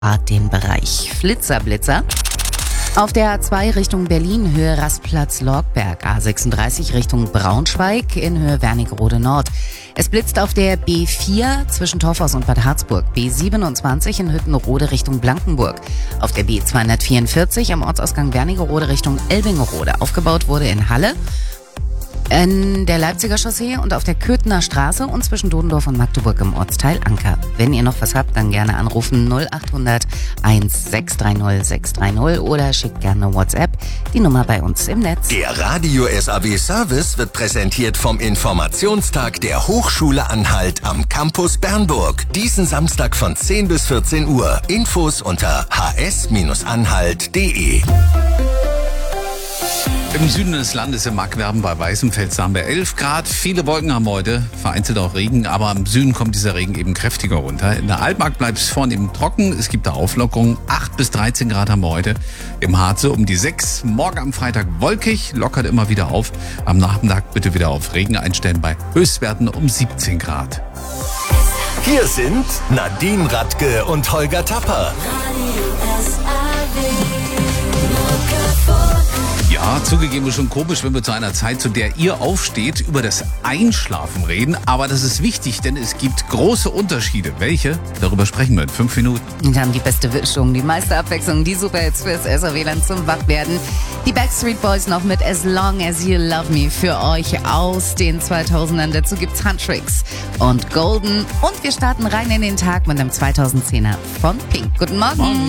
dem Bereich Flitzer-Blitzer. Auf der A2 Richtung Berlin, Höhe Rastplatz-Lorgberg, A36 Richtung Braunschweig in Höhe Wernigerode Nord. Es blitzt auf der B4 zwischen Torfhaus und Bad Harzburg, B27 in Hüttenrode Richtung Blankenburg. Auf der B244 am Ortsausgang Wernigerode Richtung Elbingerode. Aufgebaut wurde in Halle, in der Leipziger Chaussee und auf der Köthener Straße und zwischen Dodendorf und Magdeburg im Ortsteil Anker. Wenn ihr noch was habt, dann gerne anrufen 0800 1630 630 oder schickt gerne WhatsApp, die Nummer bei uns im Netz. Der Radio SAW Service wird präsentiert vom Informationstag der Hochschule Anhalt am Campus Bernburg. Diesen Samstag von 10 bis 14 Uhr. Infos unter hs-anhalt.de. Im Süden des Landes in Markwerben bei Weißenfels haben wir 11 Grad. Viele Wolken haben heute, vereinzelt auch Regen, aber im Süden kommt dieser Regen eben kräftiger runter. In der Altmark bleibt es vornehm trocken, es gibt da Auflockerungen. 8 bis 13 Grad haben wir heute. Im Harze um die 6. Morgen am Freitag wolkig, lockert immer wieder auf. Am Nachmittag bitte wieder auf Regen einstellen bei Höchstwerten um 17 Grad. Hier sind Nadine Radke und Holger Tapper. Ja, zugegeben schon komisch, wenn wir zu einer Zeit, zu der ihr aufsteht, über das Einschlafen reden. Aber das ist wichtig, denn es gibt große Unterschiede. Welche? Darüber sprechen wir in 5 Minuten. Wir haben die beste Wischung, die meiste Abwechslung, die Superhits fürs SAW-Land zum Wachwerden. Die Backstreet Boys noch mit As Long As You Love Me für euch aus den 2000ern. Dazu gibt's Huntrix und Golden. Und wir starten rein in den Tag mit einem 2010er von Pink. Guten Morgen.